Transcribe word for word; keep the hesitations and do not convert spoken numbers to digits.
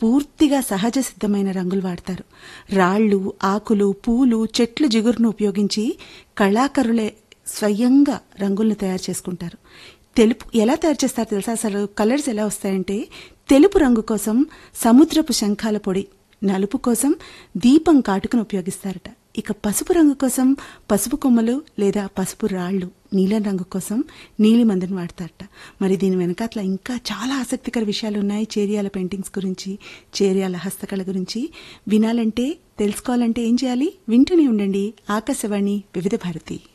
పూర్తిగా సహజ సిద్ధమైన రంగులు వాడతారు. రాళ్ళు, ఆకులు, పూలు, చెట్లు జిగురును ఉపయోగించి కళాకారులే స్వయంగా రంగులను తయారు చేసుకుంటారు. తెలుపు ఎలా తయారు చేస్తారు తెలుసా? అసలు కలర్స్ ఎలా వస్తాయంటే, తెలుపు రంగు కోసం సముద్రపు శంఖాల పొడి, నలుపు కోసం దీపం కాటుకను ఉపయోగిస్తారట. ఇక పసుపు రంగు కోసం పసుపు కొమ్మలు లేదా పసుపు రాళ్ళు, నీలం రంగు కోసం నీలి మందుని వాడతారట. మరి దీని వెనకాతల ఇంకా చాలా ఆసక్తికర విషయాలు ఉన్నాయి. చేరియాల పెయింటింగ్స్ గురించి, చేరియాల హస్తకళ గురించి వినాలంటే, తెలుసుకోవాలంటే ఏం చేయాలి? వింటూనే ఉండండి ఆకాశవాణి వివిధ భారతి.